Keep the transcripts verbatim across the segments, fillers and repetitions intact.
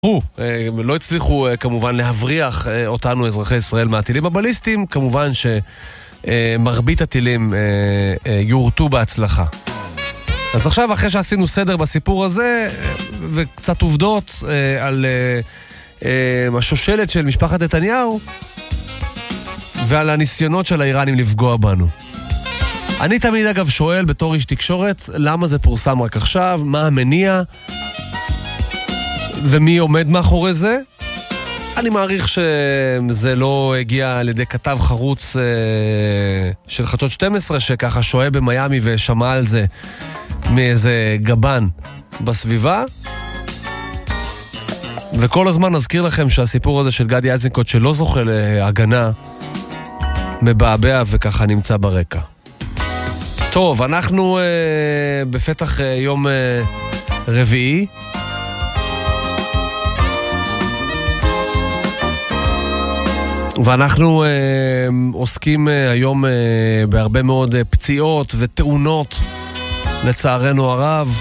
לא הצליחו כמובן להבריח אותנו אזרחי ישראל מהטילים הבליסטיים, כמובן שמרבית הטילים יורטו בהצלחה. אז עכשיו, אחרי שעשינו סדר בסיפור הזה, וקצת עובדות על השושלת של משפחת נתניהו, ועל הניסיונות של האיראנים לפגוע בנו. אני תמיד אגב שואל בתור איש תקשורת, למה זה פורסם רק עכשיו, מה המניע, ומי עומד מאחורי זה? אני מעריך שזה לא הגיע על ידי כתב חרוץ של חדשות שתים עשרה, שככה שוהה במיימי ושמע על זה מאיזה גבן בסביבה. וכל הזמן נזכיר לכם שהסיפור הזה של גדי איזנקוט שלא זוכה להגנה, מבעבע וככה נמצא ברקע. טוב, אנחנו אה, בפתח אה, יום אה, רביעי. ואנחנו אה, עוסקים אה, היום אה, בהרבה מאוד אה, פציעות ותאונות, לצערנו הרב.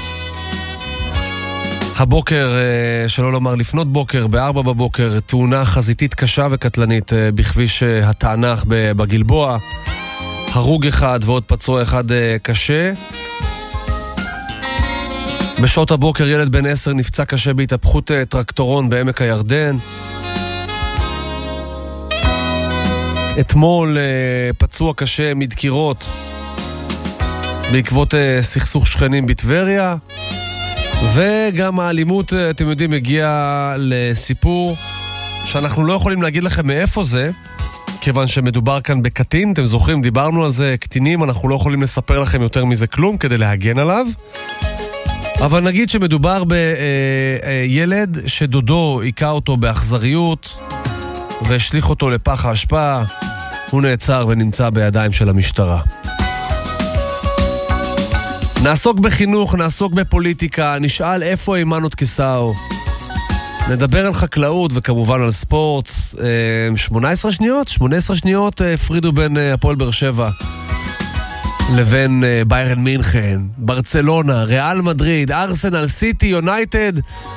הבוקר, אה, שלא לומר לפנות בוקר, בארבע בבוקר, תאונה חזיתית קשה וקטלנית אה, בכביש אה, התענך בגלבוע. הרוג אחד ועוד פצוע אחד אה, קשה. בשעות הבוקר ילד בן עשר נפצע קשה בהתהפכות אה, טרקטורון בעמק הירדן. אתמול אה, פצוע קשה מדקירות בעקבות אה, סכסוך שכנים בטבריה. וגם האלימות, אה, אתם יודעים, הגיעה לסיפור שאנחנו לא יכולים להגיד לכם מאיפה זה, כיוון שמדובר כאן בקטין. אתם זוכרים, דיברנו על זה, קטינים, אנחנו לא יכולים לספר לכם יותר מזה כלום כדי להגן עליו. אבל נגיד שמדובר בילד שדודו עיקה אותו באכזריות והשליך אותו לפח האשפה. הוא נעצר ונמצא בידיים של המשטרה. נעסוק בחינוך, נעסוק בפוליטיקה, נשאל איפה אימנות קיסאו. נדבר על חקלאות וכמובן על ספורט. שמונה עשרה שניות? שמונה עשרה שניות הפרידו בין הפועל באר שבע לבין ביירן מינכן, ברצלונה, ריאל מדריד, ארסנל, סיטי, יונייטד.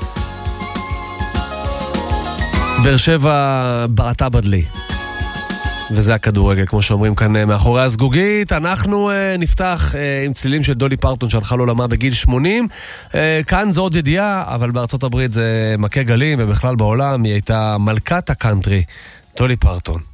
באר שבע בעטה בדלי. וזה הכדורגל, כמו שאומרים כאן מאחורי הסגוגית. אנחנו uh, נפתח uh, עם צלילים של דולי פרטון שהלכה לעולמה בגיל שמונים. Uh, כאן זה עוד ידיעה, אבל בארצות הברית זה מכה גלים, ובכלל בעולם היא הייתה מלכת הקאנטרי, דולי פרטון.